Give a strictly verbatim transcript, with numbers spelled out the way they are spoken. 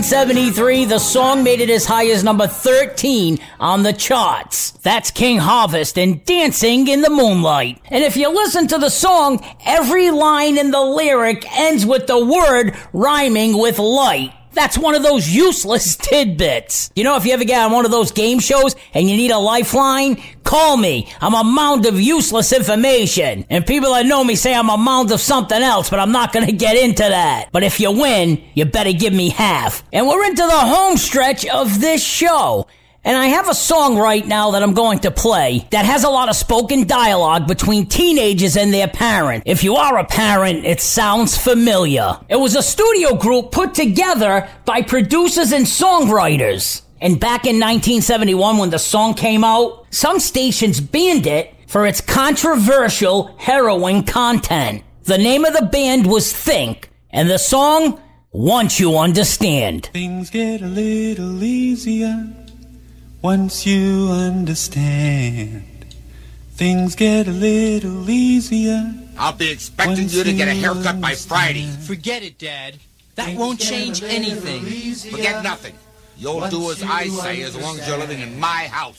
seventy-three, the song made it as high as number thirteen on the charts. That's King Harvest and Dancing in the Moonlight. And if you listen to the song, every line in the lyric ends with the word rhyming with light. That's one of those useless tidbits. You know, if you ever get on one of those game shows and you need a lifeline, call me. I'm a mound of useless information. And people that know me say I'm a mound of something else, but I'm not going to get into that. But if you win, you better give me half. And we're into the home stretch of this show. And I have a song right now that I'm going to play that has a lot of spoken dialogue between teenagers and their parent. If you are a parent, it sounds familiar. It was a studio group put together by producers and songwriters. And back in nineteen seventy-one, when the song came out, some stations banned it for its controversial heroin content. The name of the band was Think, and the song, Once You Understand. Things get a little easier once you understand. Things get a little easier. I'll be expecting you to get a haircut by Friday. Forget it, Dad. That won't change anything. Forget nothing. You'll do as I say as long as you're living in my house.